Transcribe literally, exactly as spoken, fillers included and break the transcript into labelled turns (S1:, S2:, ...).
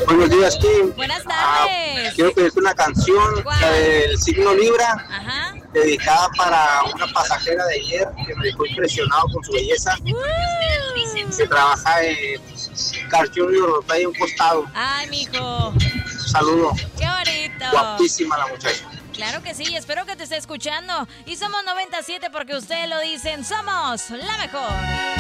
S1: Buenos días, Kim.
S2: Buenas
S1: Ah,
S2: tardes.
S1: quiero pedirte una canción,
S2: ¿Cuál?
S1: la del signo Libra,
S2: Ajá.
S1: dedicada para una pasajera de ayer que me dejó impresionado con su belleza.
S2: Uh.
S1: Se trabaja en Cartoon Europea y un costado.
S2: Ay, mijo.
S1: Un saludo.
S2: Qué bonito.
S1: Guapísima la muchacha.
S2: Claro que sí, espero que te esté escuchando. Y somos noventa y siete porque ustedes lo dicen, somos la mejor.